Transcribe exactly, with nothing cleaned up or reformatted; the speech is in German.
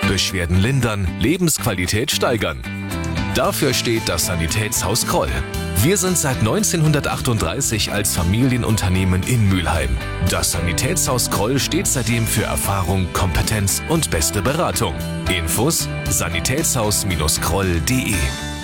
Beschwerden lindern, Lebensqualität steigern. Dafür steht das Sanitätshaus Kroll. Wir sind seit neunzehnhundertachtunddreißig als Familienunternehmen in Mülheim. Das Sanitätshaus Kroll steht seitdem für Erfahrung, Kompetenz und beste Beratung. Infos: sanitätshaus Bindestrich kroll punkt de